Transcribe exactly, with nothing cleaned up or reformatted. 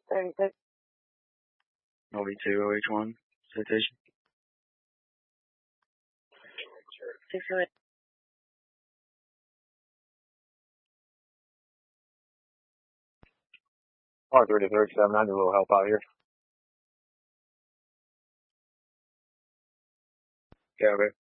thirty-six. L V two O H one, citation. six oh eight. R three to thirty-seven, I need a little help out here. Yeah, okay.